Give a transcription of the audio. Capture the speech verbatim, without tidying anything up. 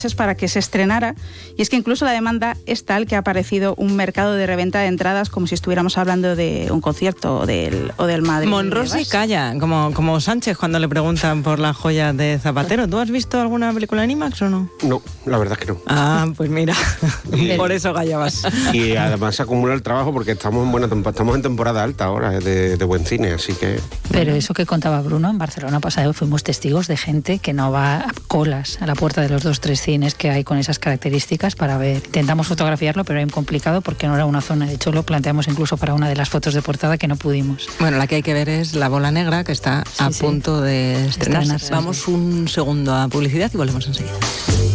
para que se estrenara, y es que incluso la demanda es tal que ha aparecido un mercado de reventa de entradas como si estuviéramos hablando de un concierto o del, o del Madrid. Monroe sí calla, como, como Sánchez cuando le preguntan por la joya de Zapatero. ¿Tú has visto alguna película en IMAX o no? No, la verdad es que no. Ah, pues mira, por eso callabas. Y además se acumula el trabajo porque estamos en buena temporada, estamos en temporada alta ahora de, de buen cine, así que... Pero eso que contaba Bruno, en Barcelona pasado fuimos testigos de gente que no va a colas a la puerta de los dos, tres cines que hay con esas características para ver. Intentamos fotografiarlo, pero era complicado porque no era una zona. De hecho, lo planteamos incluso para una de las fotos de portada que no pudimos. Bueno, la que hay que ver es La Bola Negra, que está sí, a sí. punto de estrenarse. estrenarse. Vamos un segundo a publicidad y volvemos enseguida.